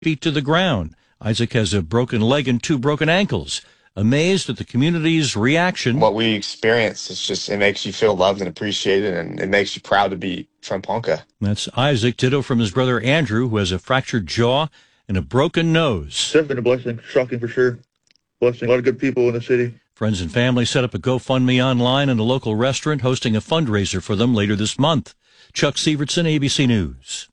feet to the ground. Isaac has a broken leg and 2 broken ankles. Amazed at the community's reaction. What we experience, it makes you feel loved and appreciated, and it makes you proud to be from Ponca. That's Isaac. Ditto from his brother Andrew, who has a fractured jaw and a broken nose. It's been a blessing, shocking for sure. Blessing, a lot of good people in the city. Friends and family set up a GoFundMe online and a local restaurant hosting a fundraiser for them later this month. Chuck Sievertson, ABC News.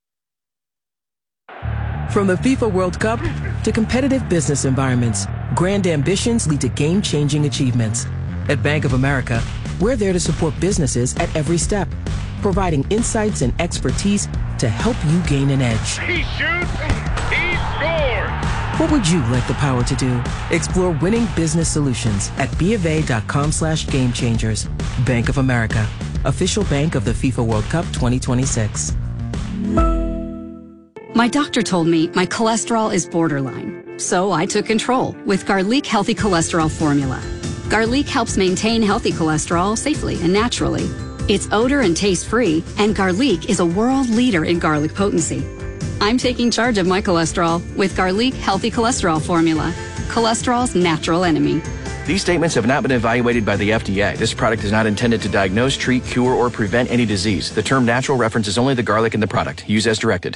From the FIFA World Cup to competitive business environments, grand ambitions lead to game-changing achievements. At Bank of America, we're there to support businesses at every step, providing insights and expertise to help you gain an edge. He shoots, he scores! What would you like the power to do? Explore winning business solutions at BofA.com/gamechangers. Bank of America, official bank of the FIFA World Cup 2026. My doctor told me my cholesterol is borderline, so I took control with Garlic Healthy Cholesterol Formula. Garlic helps maintain healthy cholesterol safely and naturally. It's odor and taste-free, and Garlic is a world leader in garlic potency. I'm taking charge of my cholesterol with Garlic Healthy Cholesterol Formula, cholesterol's natural enemy. These statements have not been evaluated by the FDA. This product is not intended to diagnose, treat, cure, or prevent any disease. The term natural references only the garlic in the product. Use as directed.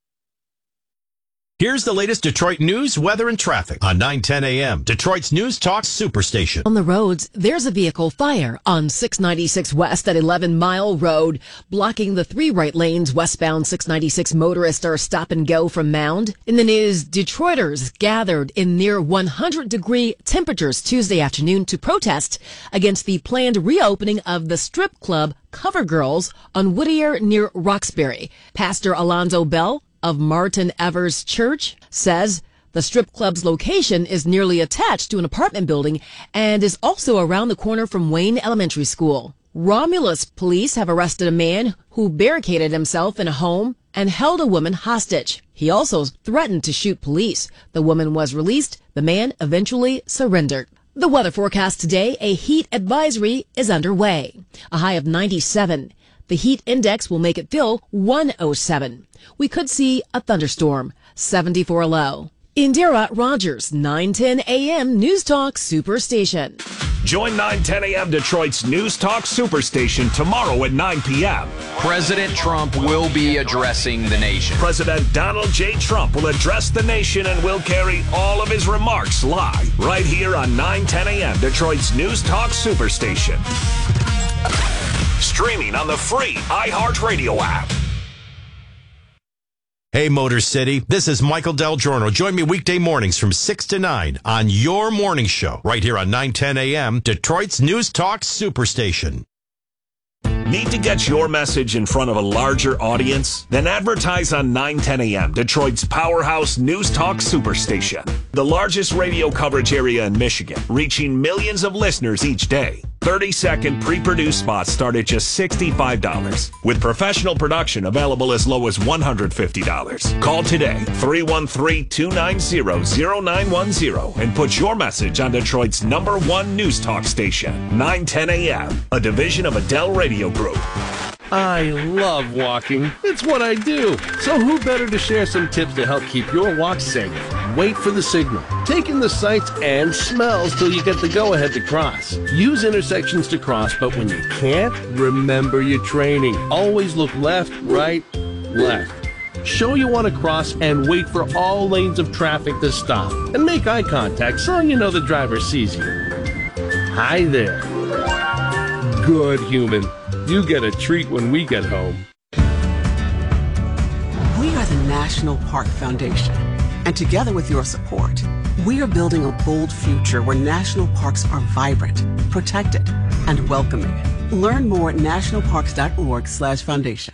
Here's the latest Detroit news, weather, and traffic on 9:10 a.m. Detroit's News Talk Superstation. On the roads, there's a vehicle fire on 696 West at 11 Mile Road, blocking the 3 right lanes westbound. 696 motorists are stop and go from Mound. In the news, Detroiters gathered in near 100-degree temperatures Tuesday afternoon to protest against the planned reopening of the strip club Cover Girls on Whittier near Roxbury. Pastor Alonzo Bell of Martin Evers Church says the strip club's location is nearly attached to an apartment building and is also around the corner from Wayne Elementary School. Romulus police have arrested a man who barricaded himself in a home and held a woman hostage. He also threatened to shoot police. The woman was released. The man eventually surrendered. The weather forecast today, a heat advisory is underway. A high of 97. The heat index will make it feel 107. We could see a thunderstorm, 74 low. Indira Rogers, 9:10 a.m. News Talk Superstation. Join 9:10 a.m. Detroit's News Talk Superstation tomorrow at 9 p.m. President Trump will be addressing the nation. President Donald J. Trump will address the nation and will carry all of his remarks live right here on 9:10 a.m. Detroit's News Talk Superstation. Streaming on the free iHeartRadio app. Hey, Motor City, this is Michael Del Giorno. Join me weekday mornings from 6 to 9 on your morning show, right here on 9:10 a.m., Detroit's News Talk Superstation. Need to get your message in front of a larger audience? Then advertise on 9:10 a.m., Detroit's powerhouse News Talk Superstation. The largest radio coverage area in Michigan, reaching millions of listeners each day. 30-second pre-produced spots start at just $65, with professional production available as low as $150. Call today, 313-290-0910, and put your message on Detroit's #1 news talk station, 9:10 a.m., a division of Adele Radio Group. I love walking. It's what I do. So who better to share some tips to help keep your walk safe? Wait for the signal. Take in the sights and smells till you get the go-ahead to cross. Use intersections to cross, but when you can't, remember your training. Always look left, right, left. Show you want to cross and wait for all lanes of traffic to stop. And make eye contact so you know the driver sees you. Hi there. Good human. You get a treat when we get home. We are the National Park Foundation, and together with your support, we are building a bold future where national parks are vibrant, protected, and welcoming. Learn more at nationalparks.org/foundation.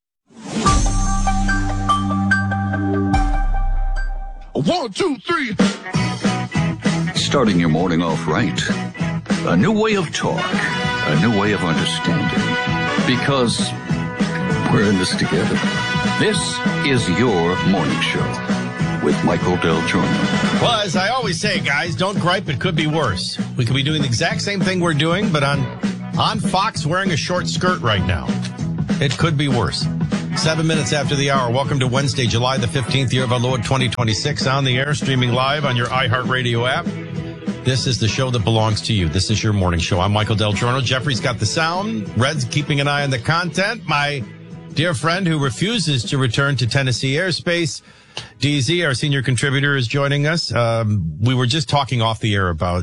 1, 2, 3. Starting your morning off right. A new way of talk. A new way of understanding. Because we're in this together. This is your morning show with Michael Del Giorno. Well, as I always say, guys, don't gripe. It could be worse. We could be doing the exact same thing we're doing, but on Fox wearing a short skirt right now. It could be worse. 7 minutes after the hour. Welcome to Wednesday, July the 15th, year of our Lord 2026, on the air, streaming live on your iHeartRadio app. This is the show that belongs to you. This is your morning show. I'm Michael Del Giorno. Jeffrey's got the sound. Red's keeping an eye on the content. My dear friend who refuses to return to Tennessee airspace, DZ, our senior contributor, is joining us. We were just talking off the air about,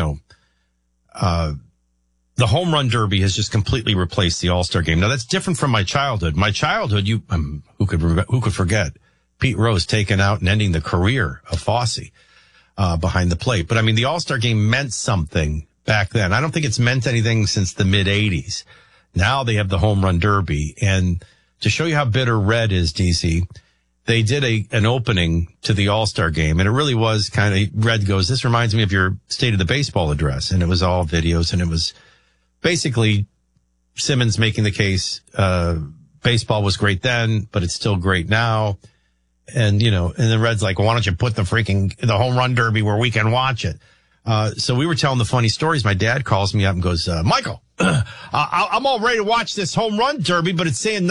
the home run derby has just completely replaced the All-Star game. Now, that's different from my childhood. My childhood, who could forget Pete Rose taking out and ending the career of Fosse behind the plate. But I mean, the All-Star game meant something back then. I don't think it's meant anything since the mid-'80s. Now they have the home run derby. And to show you how bitter Red is, DC, they did an opening to the All-Star game, and it really was kind of, Red goes, this reminds me of your State of the Baseball address. And it was all videos, and it was basically Simmons making the case, baseball was great then, but it's still great now. And, and then Red's like, well, why don't you put the home run derby where we can watch it? So we were telling the funny stories. My dad calls me up and goes, Michael, I'm all ready to watch this home run derby, but it's saying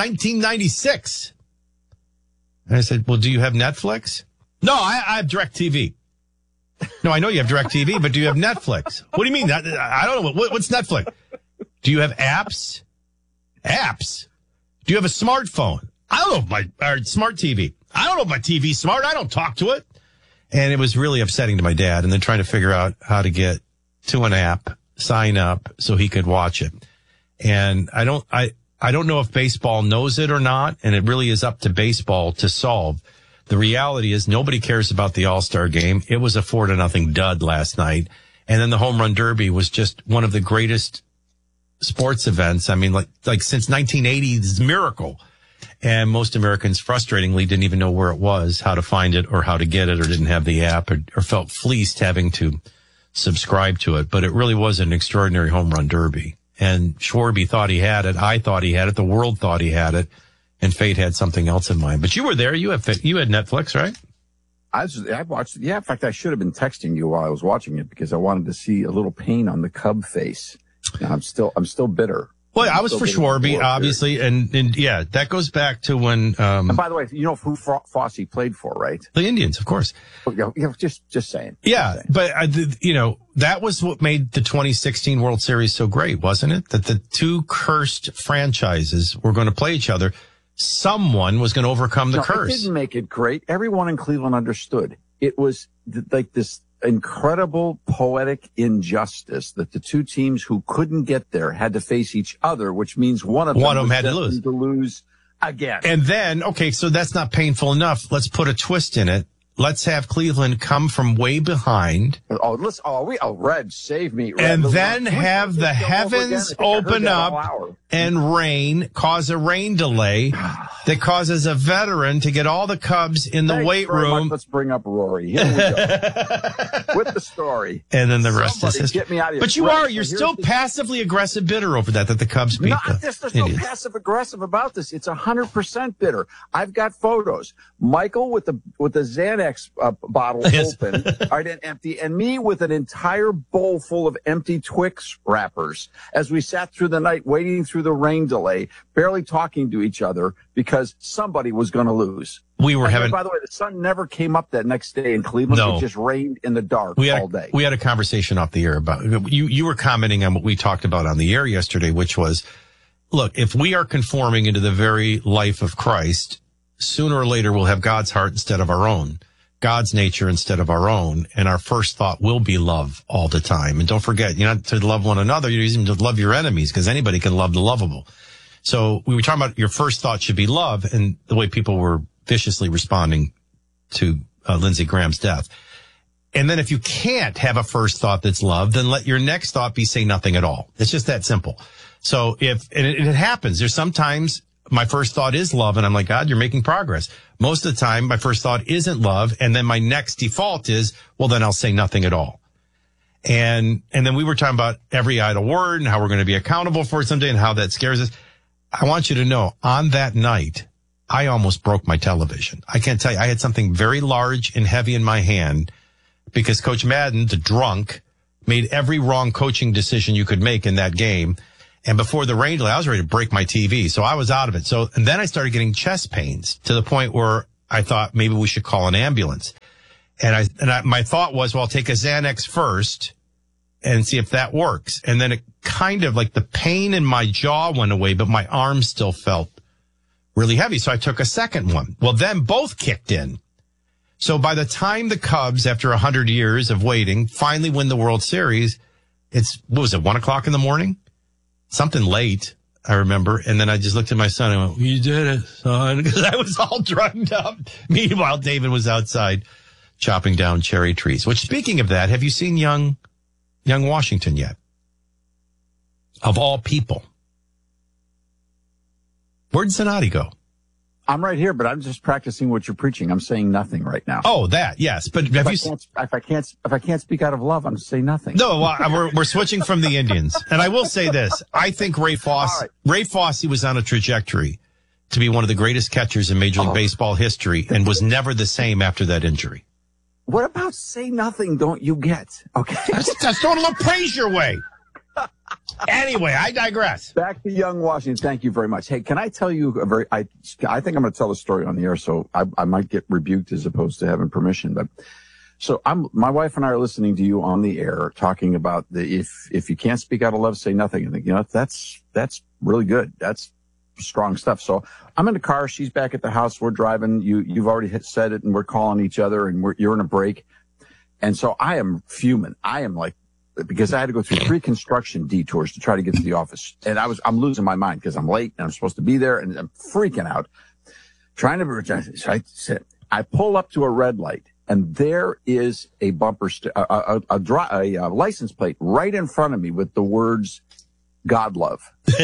1996. And I said, well, do you have Netflix? No, I have DirecTV. No, I know you have DirecTV, but do you have Netflix? What do you mean? I don't know. What's Netflix? Do you have apps? Apps? Do you have a smartphone? I don't know or smart TV. I don't know if my TV's smart. I don't talk to it. And it was really upsetting to my dad. And then trying to figure out how to get to an app, sign up so he could watch it. And I don't know if baseball knows it or not. And it really is up to baseball to solve. The reality is nobody cares about the All-Star game. It was a 4-0 dud last night. And then the home run derby was just one of the greatest sports events. I mean, like since 1980's miracle. And most Americans frustratingly didn't even know where it was, how to find it or how to get it, or didn't have the app, or felt fleeced having to subscribe to it. But it really was an extraordinary home run derby. And Schwarby thought he had it. I thought he had it. The world thought he had it. And Fate had something else in mind. But you were there. You had Netflix, right? I watched it. Yeah, in fact, I should have been texting you while I was watching it because I wanted to see a little pain on the Cub face. And I'm still bitter. Well, I was for Schwarby, obviously, and yeah, that goes back to when. And by the way, you know who Fosse played for, right? The Indians, of course. Just saying. Yeah, but that was what made the 2016 World Series so great, wasn't it? That the two cursed franchises were going to play each other. Someone was going to overcome the curse. It didn't make it great. Everyone in Cleveland understood. It was like this incredible poetic injustice that the two teams who couldn't get there had to face each other, which means one of them had to lose again. And then, okay, so that's not painful enough. Let's put a twist in it. Let's have Cleveland come from way behind. Red, save me. Red. And then have the heavens open up and rain, cause a rain delay that causes a veteran to get all the Cubs in the weight room. Let's bring up Rory. Here we go. With the story. And then the rest is history. Get me out of here. But you're still passively aggressive bitter over that the Cubs beat There's no passive aggressive about this. It's 100% bitter. I've got photos. Michael with the Xanax bottle open, right, and empty, and me with an entire bowl full of empty Twix wrappers as we sat through the night waiting through the rain delay, barely talking to each other because somebody was going to lose. By the way, the sun never came up that next day in Cleveland. No. It just rained in the dark all day. We had a conversation off the air about, you were commenting on what we talked about on the air yesterday, which was, look, if we are conforming into the very life of Christ, sooner or later we'll have God's heart instead of our own. God's nature instead of our own, and our first thought will be love all the time. And don't forget, you're not to love one another, you're even to love your enemies, because anybody can love the lovable. So we were talking about your first thought should be love, and the way people were viciously responding to Lindsey Graham's death. And then if you can't have a first thought that's love, then let your next thought be say nothing at all. It's just that simple. So and it happens, there's sometimes my first thought is love, and I'm like, God, you're making progress. Most of the time, my first thought isn't love, and then my next default is, well, then I'll say nothing at all. And then we were talking about every idle word and how we're going to be accountable for it someday and how that scares us. I want you to know, on that night, I almost broke my television. I can't tell you, I had something very large and heavy in my hand because Coach Madden, the drunk, made every wrong coaching decision you could make in that game. And before the rain delay, I was ready to break my TV. So I was out of it. And then I started getting chest pains to the point where I thought maybe we should call an ambulance. And my thought was, well, I'll take a Xanax first and see if that works. And then it kind of like the pain in my jaw went away, but my arm still felt really heavy. So I took a second one. Well, then both kicked in. So by the time the Cubs, after 100 years of waiting, finally win the World Series, what was it, 1 o'clock in the morning? Something late, I remember. And then I just looked at my son and went, "You did it, son," because I was all drugged up. Meanwhile, David was outside chopping down cherry trees. Which, speaking of that, have you seen Young Washington yet? Of all people. Where'd Zanotti go? I'm right here, but I'm just practicing what you're preaching. I'm saying nothing right now. Oh, that, yes. But if I can't speak out of love, I'm saying nothing. No, well, we're switching from the Indians. And I will say this. I think Ray Fosse was on a trajectory to be one of the greatest catchers in Major League Baseball history and was never the same after that injury. What about say nothing don't you get? Okay. Just throwing a little praise your way. Anyway, I digress. Back to Young Washington. Thank you very much. Hey, can I tell you I think I'm going to tell the story on the air, so I might get rebuked as opposed to having permission. But so my wife and I are listening to you on the air talking about if you can't speak out of love, say nothing. And you know, that's really good. That's strong stuff. So I'm in the car. She's back at the house. We're driving. You've already said it, and we're calling each other, and you're in a break. And so I am fuming. I am like, because I had to go through 3 construction detours to try to get to the office. And I'm losing my mind because I'm late and I'm supposed to be there and I'm freaking out. So I pull up to a red light and there is a bumper, a license plate right in front of me with the words God love.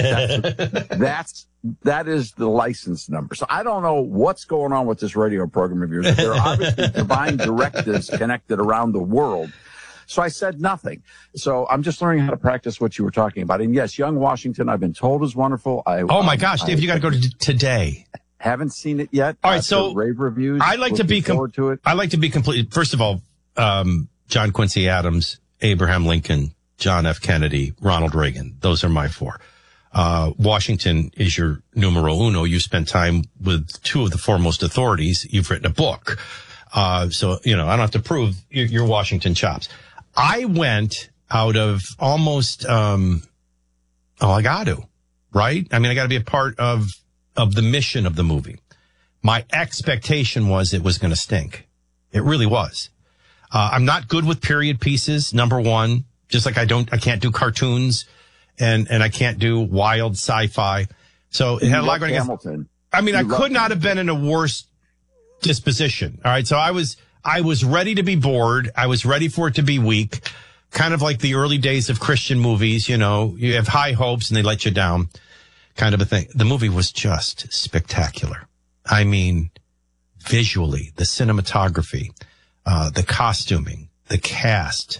That is the license number. So I don't know what's going on with this radio program of yours. There are obviously divine directives connected around the world. So I said nothing. So I'm just learning how to practice what you were talking about. And yes, Young Washington, I've been told is wonderful. Oh my gosh, Dave, you got to go to today. Haven't seen it yet. All right, so rave reviews. I like to be complete. First of all, John Quincy Adams, Abraham Lincoln, John F. Kennedy, Ronald Reagan. Those are my 4. Washington is your numero uno. You spent time with 2 of the foremost authorities. You've written a book. So, you know, I don't have to prove your Washington chops. I went out of almost, I got to, right? I mean, I got to be a part of the mission of the movie. My expectation was it was going to stink. It really was. I'm not good with period pieces, number one, just like I can't do cartoons and I can't do wild sci-fi. So it had a lot going against. I mean, I could not have been in a worse disposition. All right. So I was ready to be bored. I was ready for it to be weak, kind of like the early days of Christian movies. You know, you have high hopes and they let you down, kind of a thing. The movie was just spectacular. I mean, visually, the cinematography, the costuming, the cast,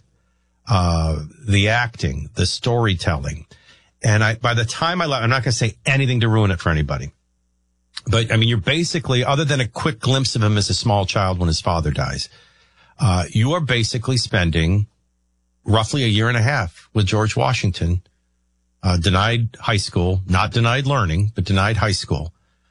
the acting, the storytelling. And by the time I left, I'm not going to say anything to ruin it for anybody. But I mean, you're basically, other than a quick glimpse of him as a small child when his father dies, you are basically spending roughly a year and a half with George Washington, denied high school, not denied learning, but denied high school,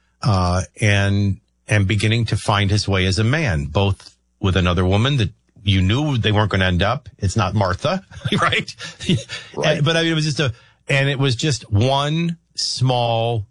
and beginning to find his way as a man, both with another woman that you knew they weren't going to end up. It's not Martha, right? But I mean, it was just one small,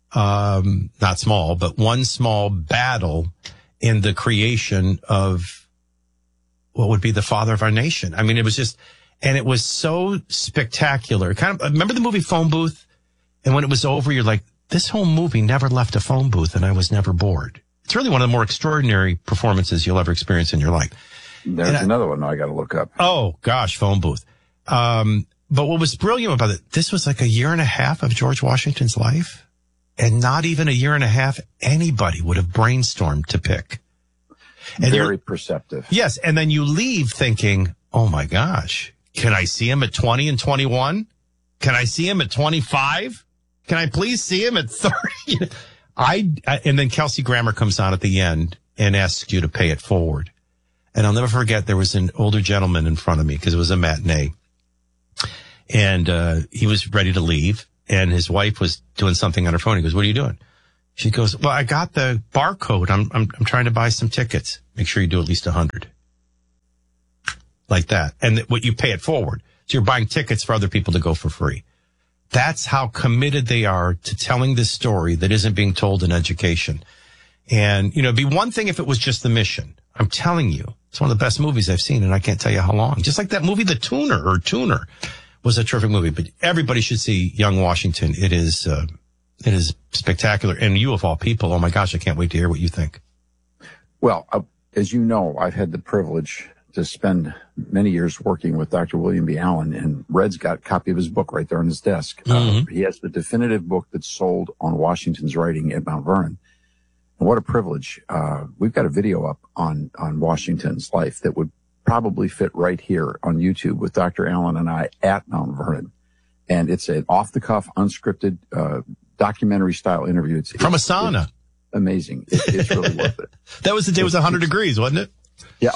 not small, but one small battle in the creation of what would be the father of our nation. I mean, it was just, and it was so spectacular. Kind of, remember the movie Phone Booth? And when it was over, you're like, this whole movie never left a phone booth and I was never bored. It's really one of the more extraordinary performances you'll ever experience in your life. There's another one I got to look up. Oh gosh, Phone Booth. But what was brilliant about it, this was like a year and a half of George Washington's life. And not even a year and a half, anybody would have brainstormed to pick. And very perceptive. Yes. And then you leave thinking, oh my gosh, can I see him at 20 and 21? Can I see him at 25? Can I please see him at 30? And then Kelsey Grammer comes on at the end and asks you to pay it forward. And I'll never forget, there was an older gentleman in front of me because it was a matinee. And he was ready to leave. and his wife was doing something on her phone. He goes, "What are you doing?" She goes, "Well, I got the barcode. I'm trying to buy some tickets. Make sure you do at least 100." Like that. And what you pay it forward. So you're buying tickets for other people to go for free. That's how committed they are to telling this story that isn't being told in education. And, it'd be one thing if it was just the mission. I'm telling you, it's one of the best movies I've seen, and I can't tell you how long. Just like that movie, The Tuner was a terrific movie. But everybody should see Young Washington. It is spectacular. And you, of all people, oh my gosh, I can't wait to hear what you think. Well, as you know, I've had the privilege to spend many years working with Dr. William B. Allen, and Red's got a copy of his book right there on his desk. He has the definitive book that's sold on Washington's writing at Mount Vernon. And what a privilege. We've got a video up on Washington's life that would probably fit right here on YouTube with Dr. Allen and I at Mount Vernon. And it's an off-the-cuff, unscripted, documentary-style interview. It's from a sauna. It's amazing. It's really worth it. That was the day it was 100 degrees, wasn't it? Yeah,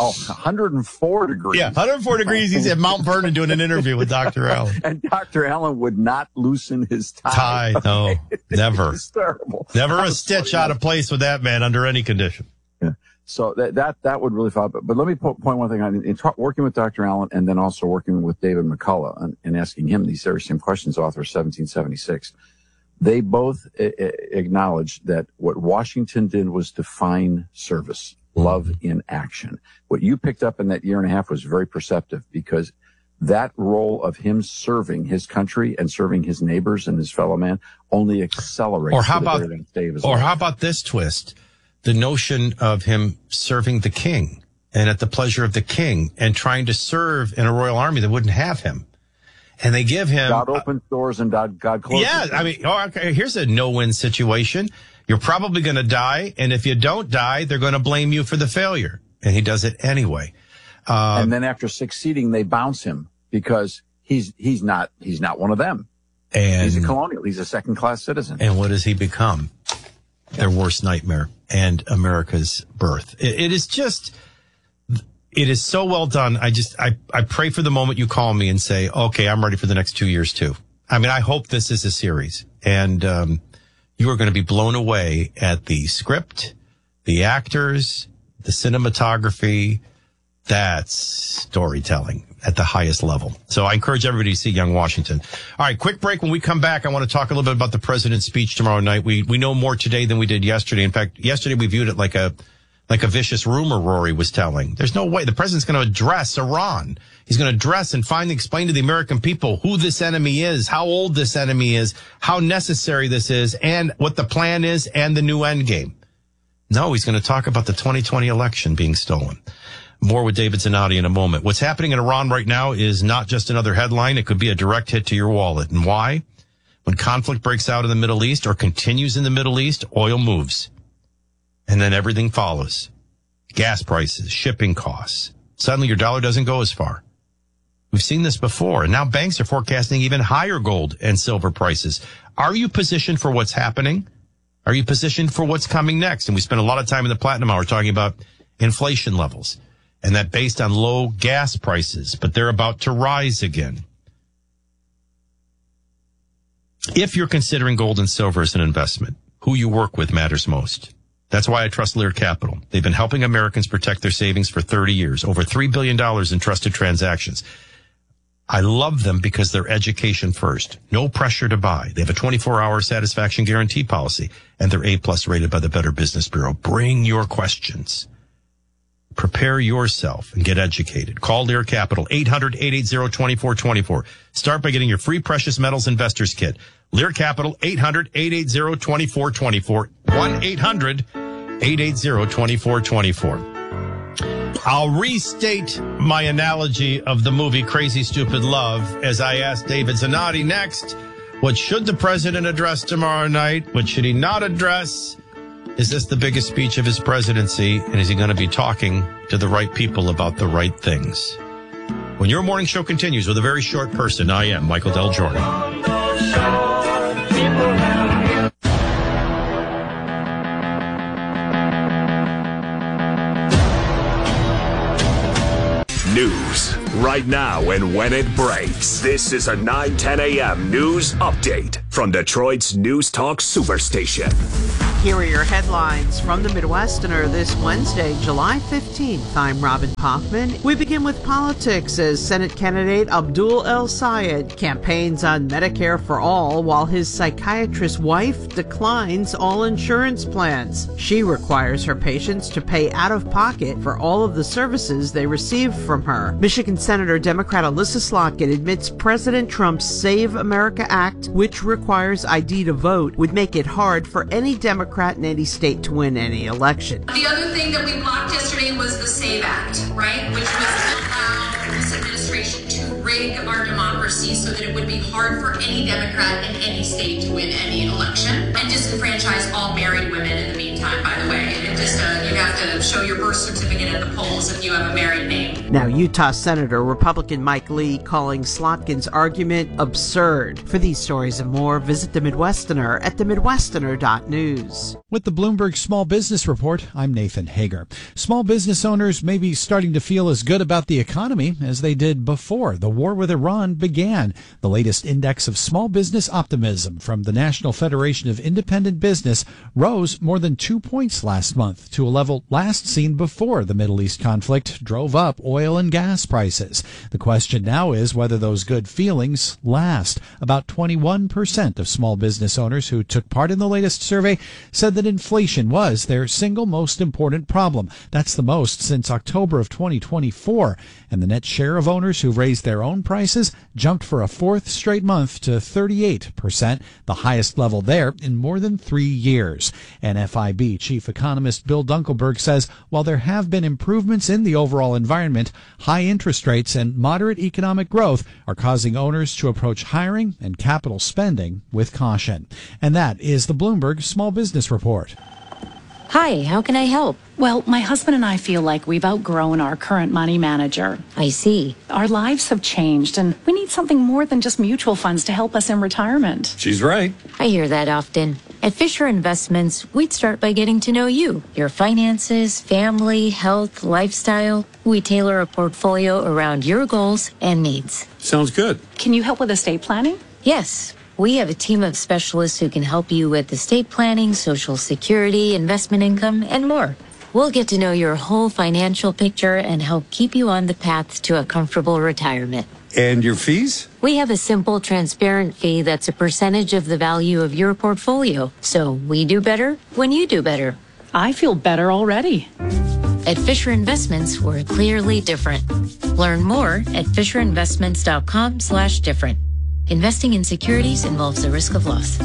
104 degrees. Yeah, 104 degrees. He's at Mount Vernon doing an interview with Dr. Allen. And Dr. Allen would not loosen his tie. No, never. It's terrible. Never a stitch out of place with that man under any condition. Yeah. So that would really fall. But let me point one thing out. In working with Dr. Allen and then also working with David McCullough and asking him these very same questions, author of 1776, they both acknowledged that what Washington did was define service. Love in action. What you picked up in that year and a half was very perceptive, because that role of him serving his country and serving his neighbors and his fellow man only accelerates. Or how about this twist? The notion of him serving the king and at the pleasure of the king and trying to serve in a royal army that wouldn't have him. And they give him God opens doors and God closes. Yeah, I mean, okay, here's a no-win situation. You're probably going to die, and if you don't die, they're going to blame you for the failure. And he does it anyway. And then after succeeding, they bounce him because he's not one of them. And he's a colonial. He's a second-class citizen. And what does he become? Their worst nightmare and America's birth. It is so well done. I pray for the moment you call me and say, okay, I'm ready for the next 2 years too. I mean, I hope this is a series, and you are going to be blown away at the script, the actors, the cinematography. That's storytelling at the highest level. So I encourage everybody to see Young Washington. All right, quick break. When we come back, I want to talk a little bit about the president's speech tomorrow night. We know more today than we did yesterday. In fact, yesterday we viewed it like a vicious rumor Rory was telling. There's no way. The president's going to address Iran. He's going to address and finally explain to the American people who this enemy is, how old this enemy is, how necessary this is, and what the plan is and the new end game. No, he's going to talk about the 2020 election being stolen. More with David Zanotti in a moment. What's happening in Iran right now is not just another headline. It could be a direct hit to your wallet. And why? When conflict breaks out in the Middle East or continues in the Middle East, oil moves. And then everything follows. Gas prices, shipping costs. Suddenly your dollar doesn't go as far. We've seen this before, and now banks are forecasting even higher gold and silver prices. Are you positioned for what's happening? Are you positioned for what's coming next? And we spent a lot of time in the Platinum Hour talking about inflation levels, and that based on low gas prices, but they're about to rise again. If you're considering gold and silver as an investment, who you work with matters most. That's why I trust Lear Capital. They've been helping Americans protect their savings for 30 years, over $3 billion in trusted transactions. I love them because they're education first. No pressure to buy. They have a 24-hour satisfaction guarantee policy, and they're A+ rated by the Better Business Bureau. Bring your questions. Prepare yourself and get educated. Call Lear Capital, 800-880-2424. Start by getting your free precious metals investors kit. Lear Capital, 800-880-2424. 1-800-880-2424. I'll restate my analogy of the movie Crazy Stupid Love as I ask David Zanotti next. What should the president address tomorrow night? What should he not address? Is this the biggest speech of his presidency? And is he going to be talking to the right people about the right things? When your morning show continues with a very short person, I am Michael Del Giorno. News right now and when it breaks. This is a 9:10 a.m. news update from Detroit's News Talk Superstation. Here are your headlines from the Midwesterner this Wednesday, July 15th. I'm Robin Hoffman. We begin with politics as Senate candidate Abdul El Sayed campaigns on Medicare for all while his psychiatrist wife declines all insurance plans. She requires her patients to pay out of pocket for all of the services they receive from her. Michigan Senator Democrat Alyssa Slotkin admits President Trump's Save America Act, which requires ID to vote, would make it hard for any Democrat in any state to win any election. The other thing that we blocked yesterday was the SAVE Act, right? Which was to allow this administration to rig our democracy so that it would be hard for any Democrat in any state to win any election, and disenfranchise all married women in the meantime, by the way. And just, you have to show your birth certificate at the polls if you have a married name. Now, Utah Senator Republican Mike Lee calling Slotkin's argument absurd. For these stories and more, visit The Midwesterner at themidwesterner.news. With the Bloomberg Small Business Report, I'm Nathan Hager. Small business owners may be starting to feel as good about the economy as they did before the war with Iran began. The latest index of small business optimism from the National Federation of Independent Business rose more than 2 points last month to a level last seen before the Middle East conflict drove up oil and gas prices. The question now is whether those good feelings last. About 21% of small business owners who took part in the latest survey said that inflation was their single most important problem. That's the most since October of 2024. And the net share of owners who raised their own prices jumped for a fourth straight month to 38%, the highest level there in more than 3 years. NFIB Chief Economist Bill Dunkelberg says while there have been improvements in the overall environment, high interest rates and moderate economic growth are causing owners to approach hiring and capital spending with caution. And that is the Bloomberg Small Business Report. Hi, how can I help? Well, my husband and I feel like we've outgrown our current money manager. I see. Our lives have changed, and we need something more than just mutual funds to help us in retirement. She's right. I hear that often. At Fisher Investments, we'd start by getting to know you, your finances, family, health, lifestyle. We tailor a portfolio around your goals and needs. Sounds good. Can you help with estate planning? Yes. We have a team of specialists who can help you with estate planning, Social Security, investment income, and more. We'll get to know your whole financial picture and help keep you on the path to a comfortable retirement. And your fees? We have a simple, transparent fee that's a percentage of the value of your portfolio. So we do better when you do better. I feel better already. At Fisher Investments, we're clearly different. Learn more at fisherinvestments.com/different. Investing in securities involves the risk of loss.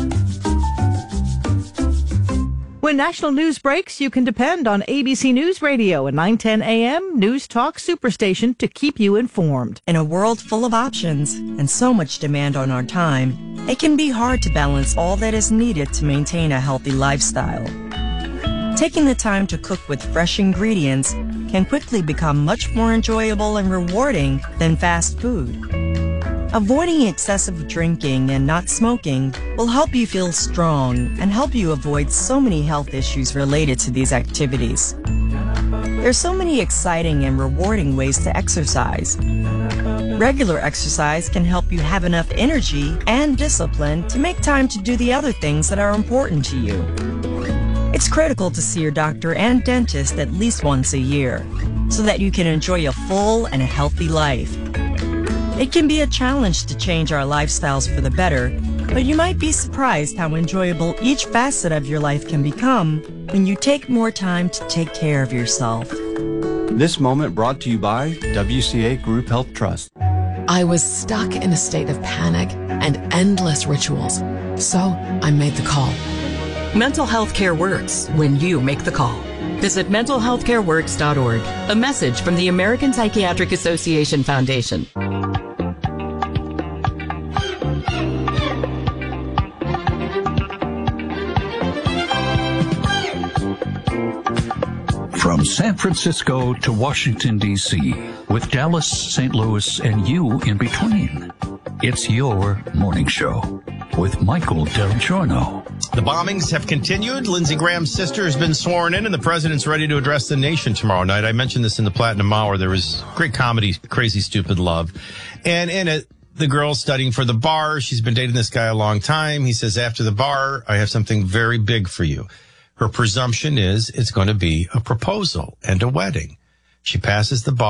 When national news breaks, you can depend on ABC News Radio at 9:10 a.m. News Talk Superstation to keep you informed. In a world full of options and so much demand on our time, it can be hard to balance all that is needed to maintain a healthy lifestyle. Taking the time to cook with fresh ingredients can quickly become much more enjoyable and rewarding than fast food. Avoiding excessive drinking and not smoking will help you feel strong and help you avoid so many health issues related to these activities. There's so many exciting and rewarding ways to exercise. Regular exercise can help you have enough energy and discipline to make time to do the other things that are important to you. It's critical to see your doctor and dentist at least once a year so that you can enjoy a full and a healthy life. It can be a challenge to change our lifestyles for the better, but you might be surprised how enjoyable each facet of your life can become when you take more time to take care of yourself. This moment brought to you by WCA Group Health Trust. I was stuck in a state of panic and endless rituals, so I made the call. Mental health care works when you make the call. Visit mentalhealthcareworks.org. A message from the American Psychiatric Association Foundation. From San Francisco to Washington, D.C., with Dallas, St. Louis, and you in between, it's your morning show with Michael Del Giorno. The bombings have continued. Lindsey Graham's sister has been sworn in, and the president's ready to address the nation tomorrow night. I mentioned this in the Platinum Hour. There was great comedy, Crazy Stupid Love. And in it, the girl's studying for the bar. She's been dating this guy a long time. He says, after the bar, I have something very big for you. Her presumption is it's going to be a proposal and a wedding. She passes the bar.